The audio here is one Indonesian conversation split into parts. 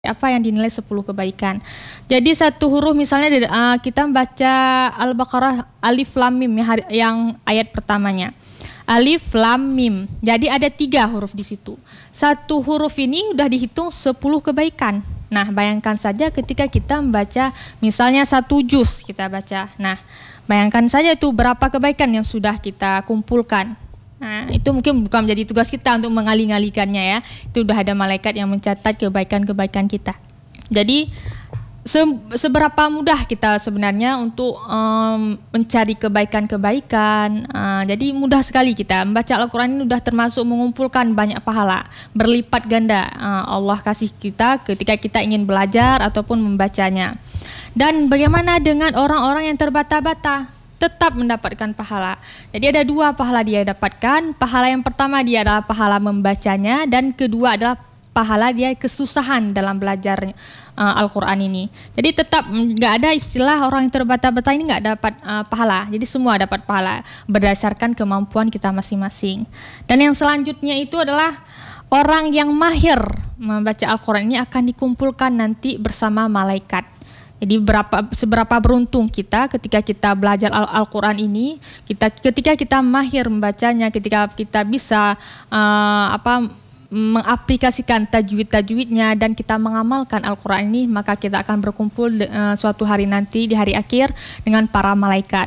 Apa yang dinilai 10 kebaikan. Jadi satu huruf misalnya kita membaca Al-Baqarah Alif Lam Mim yang ayat pertamanya. Alif Lam Mim. Jadi ada 3 huruf di situ. Satu huruf ini udah dihitung 10 kebaikan. Nah, bayangkan saja ketika kita membaca misalnya 1 juz kita baca. Nah, bayangkan saja itu berapa kebaikan yang sudah kita kumpulkan. Nah, itu mungkin bukan menjadi tugas kita untuk mengali-ngalikannya ya. Itu udah ada malaikat yang mencatat kebaikan-kebaikan kita. Jadi seberapa mudah kita sebenarnya untuk mencari kebaikan-kebaikan. Jadi mudah sekali kita membaca Al-Quran ini sudah termasuk mengumpulkan banyak pahala, berlipat ganda Allah kasih kita ketika kita ingin belajar ataupun membacanya. Dan bagaimana dengan orang-orang yang terbata-bata? Tetap mendapatkan pahala. Jadi ada 2 pahala dia dapatkan. Pahala yang pertama dia adalah pahala membacanya, dan kedua adalah pahala dia kesusahan dalam belajar Al-Quran ini. Jadi tetap nggak ada istilah orang yang terbata-bata ini nggak dapat pahala. Jadi semua dapat pahala berdasarkan kemampuan kita masing-masing. Dan yang selanjutnya itu adalah orang yang mahir membaca Al-Quran ini akan dikumpulkan nanti bersama malaikat. Jadi seberapa beruntung kita ketika kita belajar Al-Quran ini, ketika kita mahir membacanya, ketika kita bisa mengaplikasikan tajwid-tajwidnya dan kita mengamalkan Al-Quran ini, maka kita akan berkumpul suatu hari nanti di hari akhir dengan para malaikat.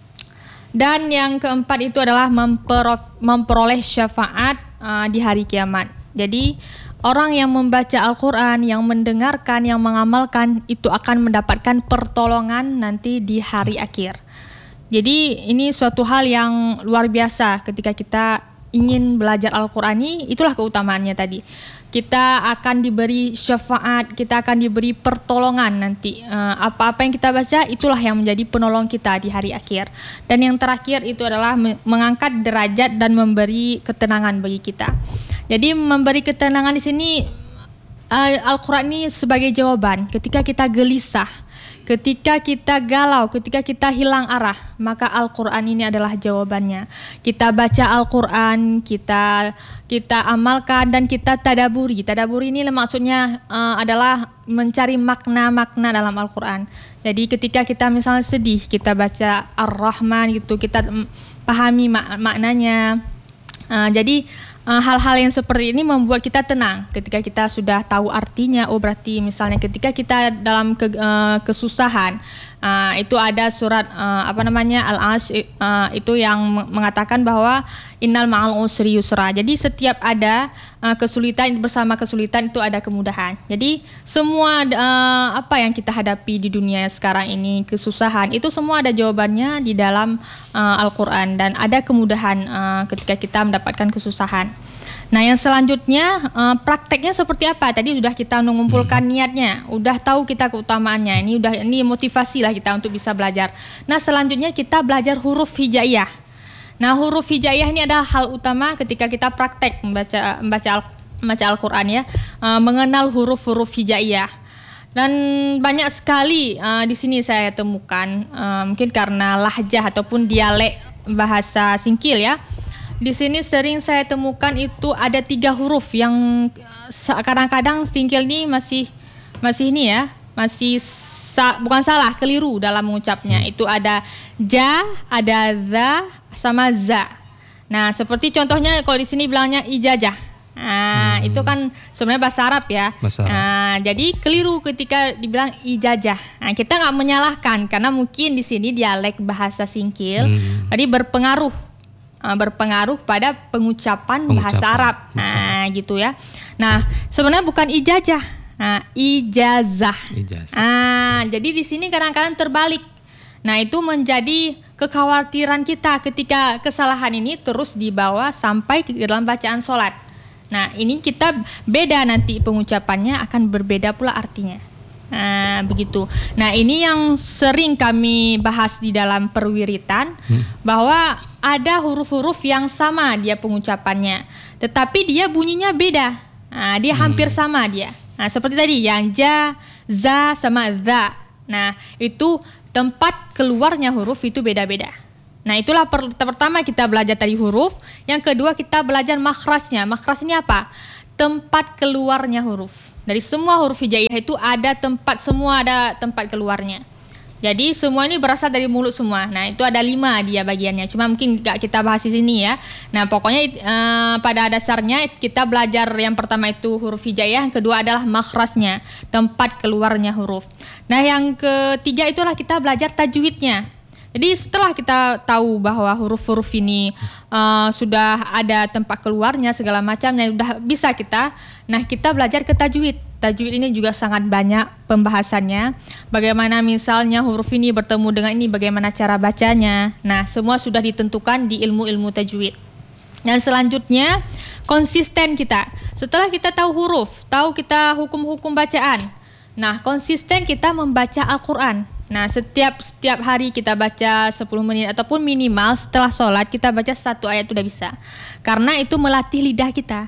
Dan yang keempat itu adalah memperoleh syafaat di hari kiamat. Jadi orang yang membaca Al-Quran, yang mendengarkan, yang mengamalkan itu akan mendapatkan pertolongan nanti di hari akhir. Jadi ini suatu hal yang luar biasa ketika kita ingin belajar Al-Quran ini, itulah keutamaannya tadi. Kita akan diberi syafaat, kita akan diberi pertolongan nanti. Apa-apa yang kita baca itulah yang menjadi penolong kita di hari akhir. Dan yang terakhir itu adalah mengangkat derajat dan memberi ketenangan bagi kita. Jadi memberi ketenangan di sini Al-Quran ini sebagai jawaban ketika kita gelisah, ketika kita galau, ketika kita hilang arah, maka Al-Quran ini adalah jawabannya. Kita baca Al-Quran, kita amalkan dan kita tadaburi. Tadaburi ini maksudnya adalah mencari makna-makna dalam Al-Quran. Jadi ketika kita misalnya sedih, kita baca Ar-Rahman gitu, kita pahami maknanya. Jadi hal-hal yang seperti ini membuat kita tenang ketika kita sudah tahu artinya. Oh berarti misalnya ketika kita dalam kesusahan, itu ada surat Al-Asr itu yang mengatakan bahwa innal ma'al usri yusra. Jadi setiap ada kesulitan, bersama kesulitan itu ada kemudahan. Jadi semua apa yang kita hadapi di dunia sekarang ini, kesusahan, itu semua ada jawabannya di dalam Al-Quran, dan ada kemudahan ketika kita mendapatkan kesusahan. Nah, yang selanjutnya prakteknya seperti apa? Tadi sudah kita mengumpulkan niatnya, udah tahu kita keutamaannya. Ini motivasi lah kita untuk bisa belajar. Nah, selanjutnya kita belajar huruf hijaiyah. Nah, huruf hijaiyah ini adalah hal utama ketika kita praktek membaca Al-Quran ya, mengenal huruf-huruf hijaiyah. Dan banyak sekali di sini saya temukan, mungkin karena lahjah ataupun dialek bahasa Singkil ya. Di sini sering saya temukan itu ada 3 huruf yang kadang-kadang Singkil ini masih ini ya, bukan salah, keliru dalam mengucapnya. Itu ada ja, ada za, sama za. Nah, seperti contohnya kalau di sini bilangnya ijazah. Nah, itu kan sebenarnya bahasa Arab ya. Nah, jadi keliru ketika dibilang ijazah. Nah, kita nggak menyalahkan karena mungkin di sini dialek bahasa Singkil, jadi berpengaruh pada pengucapan bahasa Arab. Nah, gitu ya. Nah, sebenarnya bukan ijazah. Nah, ijazah. Jadi di sini kadang-kadang terbalik. Nah, itu menjadi kekhawatiran kita ketika kesalahan ini terus dibawa sampai ke dalam bacaan sholat. Nah, ini kita beda nanti pengucapannya, akan berbeda pula artinya. Nah, begitu. Nah, ini yang sering kami bahas di dalam perwiritan, bahwa ada huruf-huruf yang sama dia pengucapannya, tetapi dia bunyinya beda. Nah, dia hampir sama dia. Nah, seperti tadi yang ja, za sama za. Nah, itu tempat keluarnya huruf itu beda-beda. Nah, itulah pertama kita belajar tadi huruf. Yang kedua kita belajar makhrajnya. Makhraj ini apa? Tempat keluarnya huruf. Dari semua huruf hijaiyah itu ada tempat keluarnya. Jadi semua ini berasal dari mulut semua. Nah, itu ada 5 dia bagiannya. Cuma mungkin gak kita bahas di sini ya. Nah, pokoknya pada dasarnya kita belajar yang pertama itu huruf hijaiyah, yang kedua adalah makhrajnya, tempat keluarnya huruf. Nah, yang ketiga itulah kita belajar tajwidnya. Jadi setelah kita tahu bahwa huruf-huruf ini sudah ada tempat keluarnya segala macamnya, sudah bisa kita belajar ke tajwid. Tajwid ini juga sangat banyak pembahasannya. Bagaimana misalnya huruf ini bertemu dengan ini, bagaimana cara bacanya. Nah, semua sudah ditentukan di ilmu-ilmu tajwid. Dan selanjutnya konsisten kita. Setelah kita tahu huruf, tahu kita hukum-hukum bacaan. Nah, konsisten kita membaca Al-Quran. Nah, setiap hari kita baca 10 menit ataupun minimal setelah sholat kita baca 1 ayat sudah bisa. Karena itu melatih lidah kita.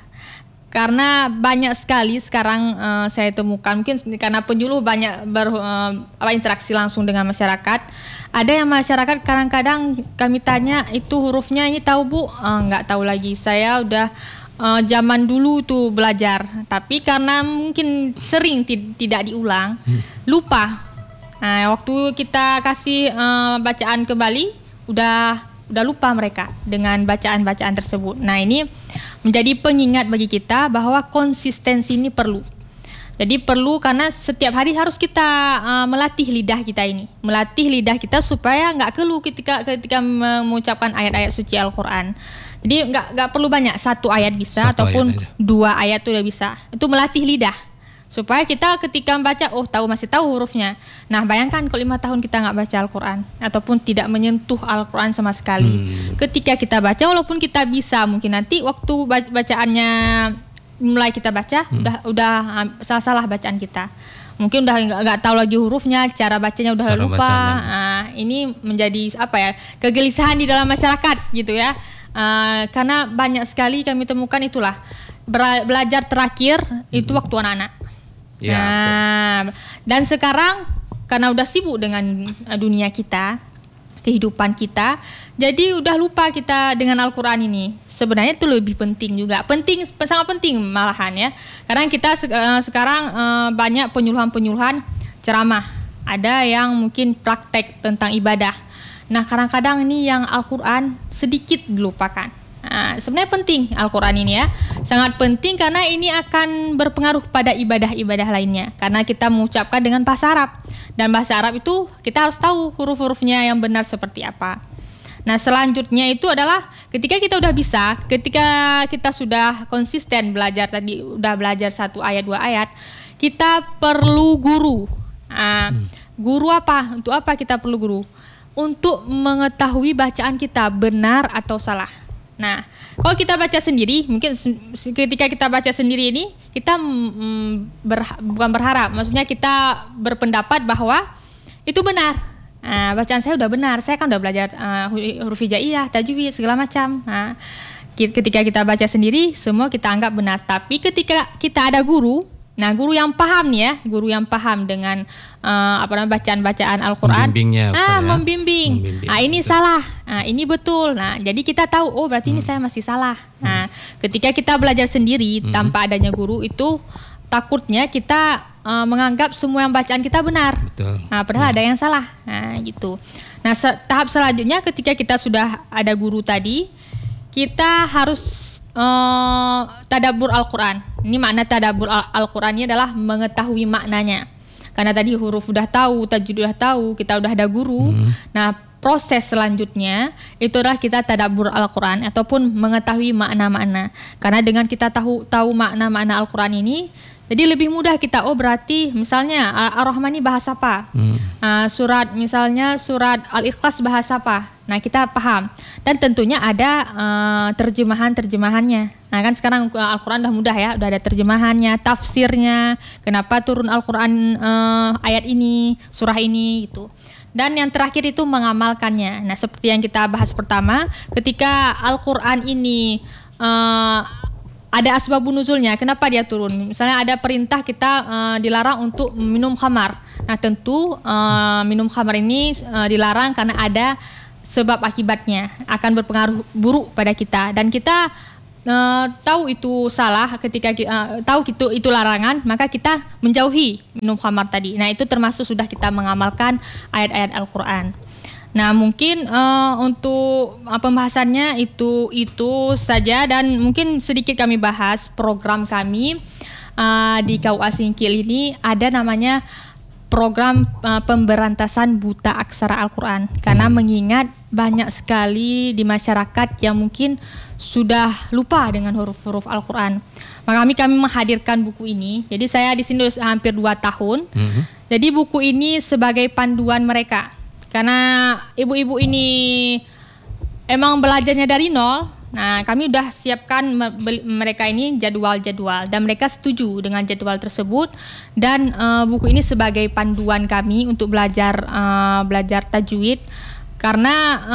Karena banyak sekali sekarang saya temukan, mungkin karena penyuluh banyak interaksi langsung dengan masyarakat. Ada yang masyarakat kadang-kadang kami tanya, itu hurufnya ini tahu Bu? Nggak tahu lagi. Saya udah zaman dulu tuh belajar, tapi karena mungkin sering tidak diulang, lupa. Nah, waktu kita kasih bacaan kembali, udah lupa mereka dengan bacaan-bacaan tersebut. Nah, ini menjadi pengingat bagi kita bahwa konsistensi ini perlu. Jadi perlu karena setiap hari harus kita melatih lidah kita ini, melatih lidah kita supaya nggak keluh ketika mengucapkan ayat-ayat suci Al-Quran. Jadi nggak perlu banyak, 1 ayat bisa ataupun 2 ayat itu udah bisa. Itu melatih lidah. Supaya kita ketika membaca, masih tahu hurufnya. Nah, bayangkan kalau 5 tahun kita nggak baca Al-Quran ataupun tidak menyentuh Al-Quran sama sekali. Ketika kita baca, walaupun kita bisa, mungkin nanti waktu bacaannya mulai kita baca, udah salah-salah bacaan kita. Mungkin udah nggak tahu lagi hurufnya, cara bacanya udah lupa. Nah, ini menjadi kegelisahan di dalam masyarakat gitu ya. Karena banyak sekali kami temukan itulah belajar terakhir itu waktu anak-anak. Ya, nah, dan sekarang karena udah sibuk dengan dunia kita, kehidupan kita, jadi udah lupa kita dengan Al-Quran ini. Sebenarnya itu lebih penting juga, sangat penting malahan ya. Karena kita sekarang banyak penyuluhan ceramah, ada yang mungkin praktek tentang ibadah. Nah, kadang-kadang ini yang Al-Quran sedikit dilupakan. Nah, sebenarnya penting Al-Quran ini ya, sangat penting karena ini akan berpengaruh pada ibadah-ibadah lainnya. Karena kita mengucapkan dengan bahasa Arab, dan bahasa Arab itu kita harus tahu huruf-hurufnya yang benar seperti apa. Nah, selanjutnya itu adalah ketika kita udah bisa, ketika kita sudah konsisten belajar tadi, udah belajar 1 ayat 2 ayat, kita perlu guru. Guru apa? Untuk apa kita perlu guru? Untuk mengetahui bacaan kita benar atau salah. Nah, kalau kita baca sendiri, mungkin ketika kita baca sendiri ini, kita bukan berharap, maksudnya kita berpendapat bahwa itu benar. Bacaan saya udah benar, saya kan udah belajar huruf hijaiyah, tajwid, segala macam. Nah, ketika kita baca sendiri, semua kita anggap benar. Tapi ketika kita ada guru, nah guru yang paham nih ya, guru yang paham dengan bacaan-bacaan Al-Quran, membimbing. Ini salah, ini betul. Nah, jadi kita tahu, berarti ini saya masih salah. Nah, ketika kita belajar sendiri tanpa adanya guru itu takutnya kita menganggap semua yang bacaan kita benar. Betul. Nah, padahal ada yang salah. Nah, gitu. Nah, tahap selanjutnya ketika kita sudah ada guru tadi, kita harus tadabbur Al-Quran. Ini makna tadabbur Al-Quran ini adalah mengetahui maknanya. Karena tadi huruf udah tahu, tajwid udah tahu, kita udah ada guru. Nah, proses selanjutnya itu adalah kita tadabbur Al-Quran ataupun mengetahui makna-makna. Karena dengan kita tahu makna-makna Al-Quran ini, jadi lebih mudah kita, berarti misalnya Ar-Rahman ini bahasa apa? Misalnya surat Al-Ikhlas bahasa apa? Nah, kita paham. Dan tentunya ada terjemahan-terjemahannya. Nah, kan sekarang Al-Quran udah mudah ya, udah ada terjemahannya, tafsirnya, kenapa turun Al-Quran ayat ini, surah ini gitu. Dan yang terakhir itu mengamalkannya. Nah, seperti yang kita bahas pertama, ketika Al-Quran ini ada asbabun nuzulnya, kenapa dia turun? Misalnya ada perintah kita dilarang untuk minum khamar. Nah, tentu minum khamar ini dilarang karena ada sebab akibatnya, akan berpengaruh buruk pada kita. Dan kita tahu itu salah, ketika tahu itu larangan, maka kita menjauhi minum khamar tadi. Nah, itu termasuk sudah kita mengamalkan ayat-ayat Al-Qur'an. Nah, mungkin untuk pembahasannya itu saja, dan mungkin sedikit kami bahas program kami di KUA Singkil ini ada namanya program pemberantasan buta aksara Al-Quran, karena mengingat banyak sekali di masyarakat yang mungkin sudah lupa dengan huruf-huruf Al-Quran. Maka kami menghadirkan buku ini. Jadi saya di sini sudah hampir 2 tahun. Jadi buku ini sebagai panduan mereka, karena ibu-ibu ini emang belajarnya dari nol. Nah, kami udah siapkan mereka ini jadwal-jadwal, dan mereka setuju dengan jadwal tersebut, dan buku ini sebagai panduan kami untuk belajar tajwid, karena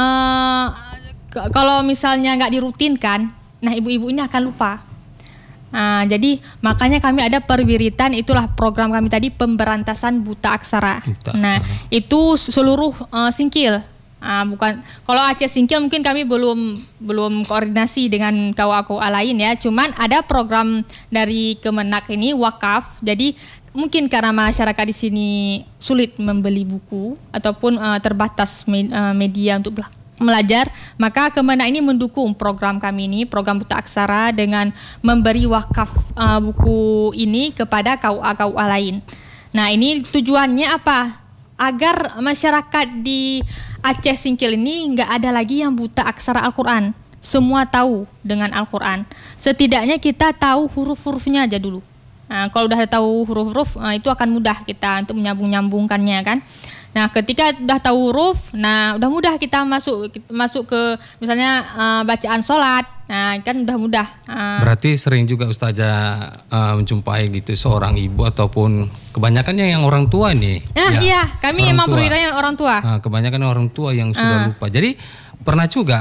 kalau misalnya nggak dirutinkan, nah ibu-ibu ini akan lupa. Jadi makanya kami ada perwiritan, itulah program kami tadi, pemberantasan buta aksara. Nah, itu seluruh Singkil. Bukan, kalau Aceh Singkil mungkin kami belum koordinasi dengan KUA lain ya. Cuman ada program dari Kemenak ini wakaf. Jadi mungkin karena masyarakat di sini sulit membeli buku ataupun terbatas media untuk belajar, maka Kemenak ini mendukung program kami ini, program buta aksara, dengan memberi wakaf buku ini kepada KUA lain. Nah, ini tujuannya apa? Agar masyarakat di Aceh Singkil ini nggak ada lagi yang buta aksara Al-Quran. Semua tahu dengan Al-Quran. Setidaknya kita tahu huruf-hurufnya aja dulu. Nah, kalau udah tahu huruf-huruf, itu akan mudah kita untuk menyambung-nyambungkannya kan. Nah, ketika udah tahu huruf, nah udah mudah kita masuk ke misalnya bacaan sholat. Nah, kan udah mudah. Berarti sering juga Ustazah menjumpai gitu seorang ibu ataupun kebanyakannya yang orang tua nih. Iya, kami emang perwiranya orang tua. Kebanyakan orang tua yang sudah lupa. Jadi pernah juga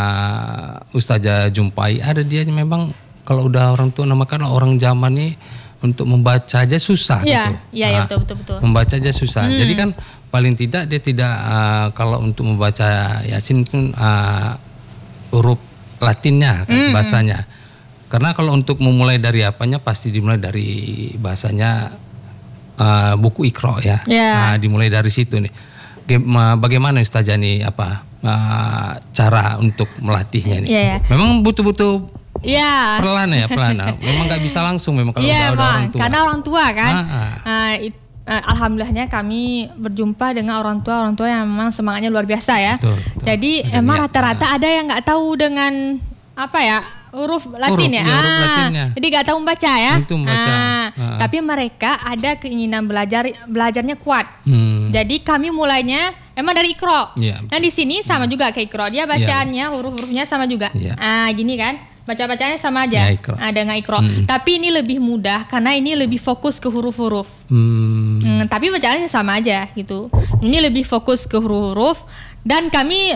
Ustazah jumpai ada dia memang kalau udah orang tua, namakan orang zaman nih, untuk membaca aja susah gitu. Iya, betul. Membaca aja susah. Jadi kan paling tidak dia tidak kalau untuk membaca Yasin pun huruf Latinnya kan bahasanya. Karena kalau untuk memulai dari apanya pasti dimulai dari bahasanya buku Iqra ya. Dimulai dari situ nih. Bagaimana Ustazah nih cara untuk melatihnya nih? Memang butuh pelan. Memang nggak bisa langsung memang kalau udah orang tua. Karena orang tua kan. Alhamdulillahnya kami berjumpa dengan orang tua yang memang semangatnya luar biasa ya. Betul. Jadi emang rata-rata ada yang nggak tahu dengan huruf Latin ya. Jadi nggak tahu membaca ya. Tapi mereka ada keinginan belajarnya kuat. Jadi kami mulainya emang dari Iqra. Nah, di sini sama juga kayak Iqra, dia bacaannya huruf-hurufnya sama juga. Gini kan. Baca-bacanya sama aja dengan Iqra. Tapi ini lebih mudah karena ini lebih fokus ke huruf-huruf. Tapi bacaannya sama aja gitu. Ini lebih fokus ke huruf-huruf, dan kami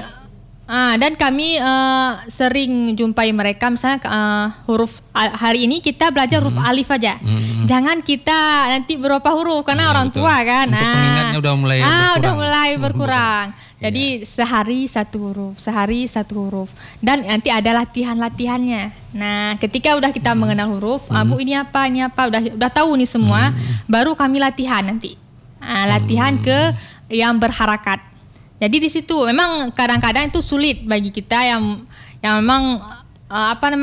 sering jumpai mereka misalnya huruf hari ini kita belajar huruf alif aja. Jangan kita nanti berapa huruf karena orang tua kan. Untuk pengingatnya udah mulai berkurang. Jadi sehari satu huruf, dan nanti ada latihannya. Nah, ketika udah kita mengenal huruf, Bu ini apa, udah tahu nih semua, baru kami latihan nanti. Latihan ke yang berharakat. Jadi di situ memang kadang-kadang itu sulit bagi kita yang memang